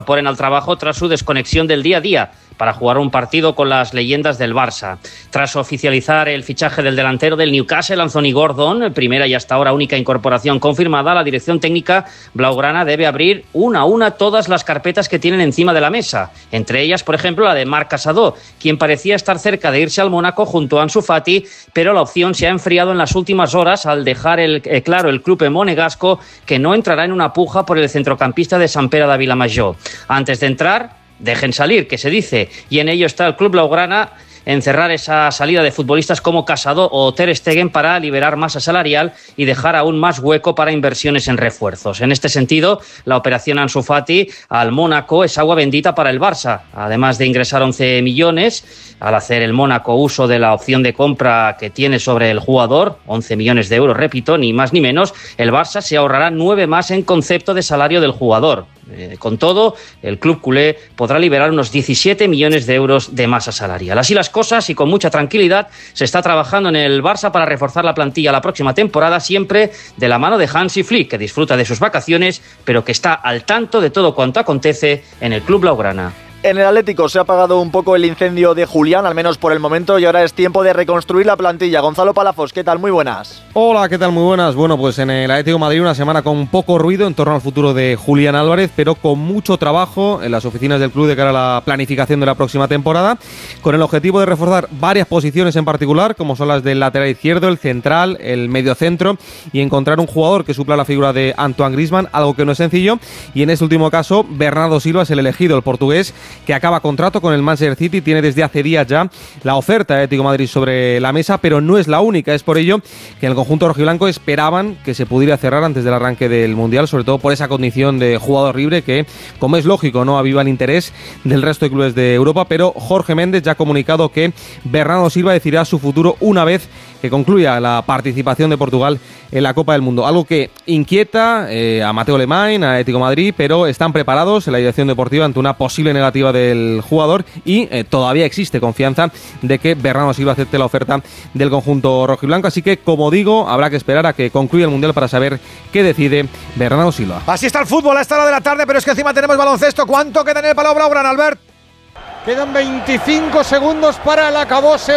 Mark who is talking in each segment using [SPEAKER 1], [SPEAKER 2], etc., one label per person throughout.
[SPEAKER 1] ponen al trabajo tras su desconexión del día a día para jugar un partido con las leyendas del Barça. Tras oficializar el fichaje del delantero del Newcastle, Anthony Gordon, primera y hasta ahora única incorporación confirmada, la dirección técnica blaugrana debe abrir una a una todas las carpetas que tienen encima de la mesa. Entre ellas, por ejemplo, la de Marc Casado, quien parecía estar cerca de irse al Mónaco junto a Ansu Fati, pero la opción se ha enfriado en las últimas horas al dejar claro el club monegasco que no entrará en una puja por el centrocampista de Sant Pere de Vilamajor. Antes de entrar, dejen salir, que se dice, y en ello está el club blaugrana en cerrar esa salida de futbolistas como Casado o Ter Stegen para liberar masa salarial y dejar aún más hueco para inversiones en refuerzos. En este sentido, la operación Ansu Fati al Mónaco es agua bendita para el Barça. Además de ingresar 11 millones, al hacer el Mónaco uso de la opción de compra que tiene sobre el jugador, 11 millones de euros, repito, ni más ni menos, el Barça se ahorrará 9 más en concepto de salario del jugador. Con todo, el club culé podrá liberar unos 17 millones de euros de masa salarial. Así las cosas, y con mucha tranquilidad, se está trabajando en el Barça para reforzar la plantilla la próxima temporada, siempre de la mano de Hansi Flick, que disfruta de sus vacaciones, pero que está al tanto de todo cuanto acontece en el club blaugrana.
[SPEAKER 2] En el Atlético se ha apagado un poco el incendio de Julián, al menos por el momento, y ahora es tiempo de reconstruir la plantilla. Gonzalo Palafos, ¿qué tal? Muy buenas.
[SPEAKER 3] Hola, ¿qué tal? Muy buenas. Bueno, pues en el Atlético de Madrid una semana con poco ruido en torno al futuro de Julián Álvarez, pero con mucho trabajo en las oficinas del club de cara a la planificación de la próxima temporada, con el objetivo de reforzar varias posiciones en particular, como son las del lateral izquierdo, el central, el mediocentro, y encontrar un jugador que supla la figura de Antoine Griezmann, algo que no es sencillo, y en este último caso Bernardo Silva es el elegido, el portugués, que acaba contrato con el Manchester City, tiene desde hace días ya la oferta de Atlético de Madrid sobre la mesa, pero no es la única. Es por ello que en el conjunto rojiblanco esperaban que se pudiera cerrar antes del arranque del Mundial, sobre todo por esa condición de jugador libre que, como es lógico, no aviva el interés del resto de clubes de Europa, pero Jorge Méndez ya ha comunicado que Bernardo Silva decidirá su futuro una vez que concluya la participación de Portugal en la Copa del Mundo. Algo que inquieta a Mateo Alemany, a Atlético de Madrid, pero están preparados en la dirección deportiva ante una posible negativa del jugador y todavía existe confianza de que Bernardo Silva acepte la oferta del conjunto rojiblanco. Así que, como digo, habrá que esperar a que concluya el Mundial para saber qué decide Bernardo Silva.
[SPEAKER 4] Así está el fútbol a esta hora de la tarde, pero es que encima tenemos baloncesto. ¿Cuánto queda en el Palau Blaugrana, Albert?
[SPEAKER 5] Quedan 25 segundos para el acabose.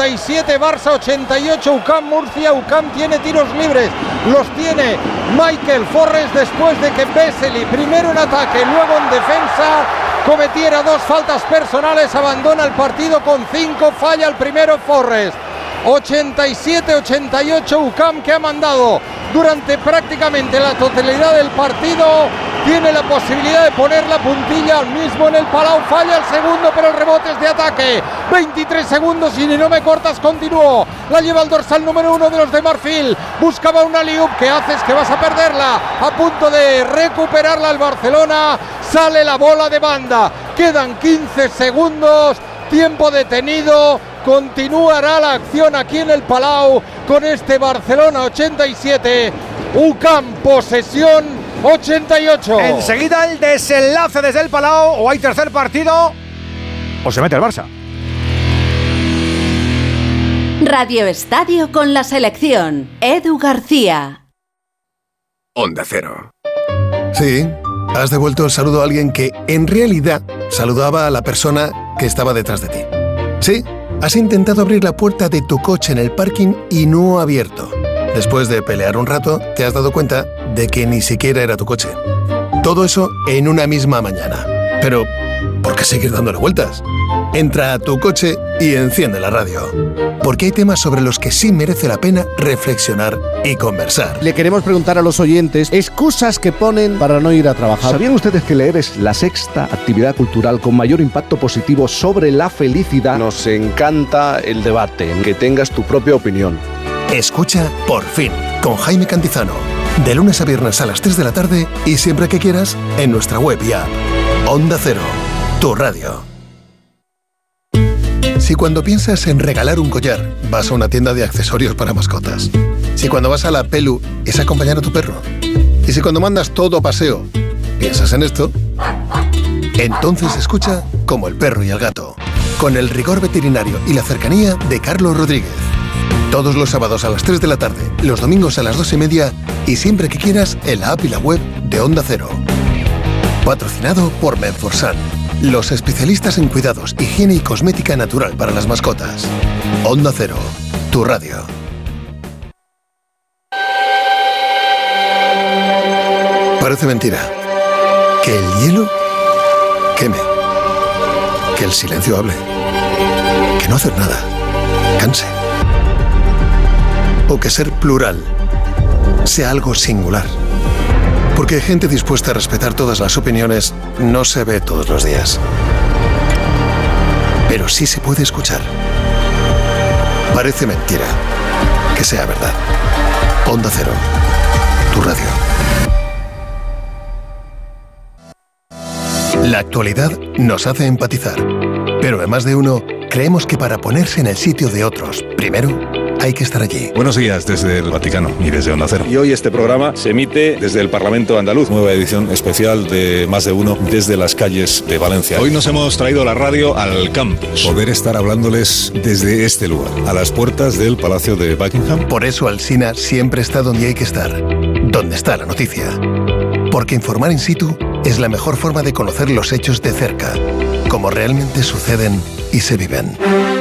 [SPEAKER 5] 87 Barça, 88 UCAM Murcia. UCAM tiene tiros libres, los tiene Michael Forres después de que Vesely, primero en ataque, luego en defensa, cometiera 2 faltas personales. Abandona el partido con 5, falla el primero Forres. 87-88 UCAM, que ha mandado durante prácticamente la totalidad del partido, tiene la posibilidad de poner la puntilla al mismo en el Palau. Falla el segundo, pero el rebote es de ataque. 23 segundos y ni no me cortas, continúo. La lleva el dorsal número 1 de los de Marfil. Buscaba una alley-oop. ¿Qué haces? Que vas a perderla. A punto de recuperarla el Barcelona. Sale la bola de banda. Quedan 15 segundos. Tiempo detenido. Continuará la acción aquí en el Palau con este Barcelona 87, UCAM posesión 88.
[SPEAKER 4] Enseguida el desenlace desde el Palau, o hay tercer partido o se mete el Barça.
[SPEAKER 6] Radio Estadio con la selección. Edu García.
[SPEAKER 7] Onda Cero. Sí, has devuelto el saludo a alguien que en realidad saludaba a la persona que estaba detrás de ti. Sí. Has intentado abrir la puerta de tu coche en el parking y no ha abierto. Después de pelear un rato, te has dado cuenta de que ni siquiera era tu coche. Todo eso en una misma mañana. Pero, ¿por qué seguir dándole vueltas? Entra a tu coche y enciende la radio. Porque hay temas sobre los que sí merece la pena reflexionar y conversar.
[SPEAKER 8] Le queremos preguntar a los oyentes excusas que ponen para no ir a trabajar.
[SPEAKER 9] ¿Sabían ustedes que leer es la sexta actividad cultural con mayor impacto positivo sobre la felicidad? Nos encanta el debate, que tengas tu propia opinión.
[SPEAKER 7] Escucha Por Fin, con Jaime Cantizano. De lunes a viernes a las 3 de la tarde y siempre que quieras en nuestra web y app. Onda Cero, tu radio. Si cuando piensas en regalar un collar, vas a una tienda de accesorios para mascotas. Si cuando vas a la Pelu es acompañar a tu perro. Y si cuando mandas todo a paseo, piensas en esto, entonces escucha Como el perro y el gato, con el rigor veterinario y la cercanía de Carlos Rodríguez. Todos los sábados a las 3 de la tarde, los domingos a las 2:30 y siempre que quieras en la app y la web de Onda Cero. Patrocinado por Menforsan, los especialistas en cuidados, higiene y cosmética natural para las mascotas. Onda Cero, tu radio. Parece mentira. Que el hielo queme. Que el silencio hable. Que no hacer nada canse. O que ser plural sea algo singular. Porque gente dispuesta a respetar todas las opiniones no se ve todos los días. Pero sí se puede escuchar. Parece mentira que sea verdad. Onda Cero, tu radio. La actualidad nos hace empatizar. Pero en Más de Uno, creemos que para ponerse en el sitio de otros, primero hay que estar allí.
[SPEAKER 10] Buenos días desde el Vaticano y desde Onda Cero.
[SPEAKER 11] Y hoy este programa se emite desde el Parlamento andaluz.
[SPEAKER 10] Nueva edición especial de Más de Uno desde las calles de Valencia. Hoy nos hemos traído la radio al campus. Poder estar hablándoles desde este lugar, a las puertas del Palacio de Buckingham.
[SPEAKER 7] Por eso Alsina siempre está donde hay que estar, donde está la noticia. Porque informar in situ es la mejor forma de conocer los hechos de cerca, como realmente suceden y se viven.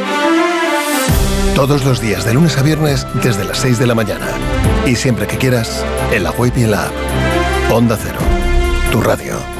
[SPEAKER 7] Todos los días, de lunes a viernes, desde las 6 de la mañana. Y siempre que quieras, en la web y en la app. Onda Cero, tu radio.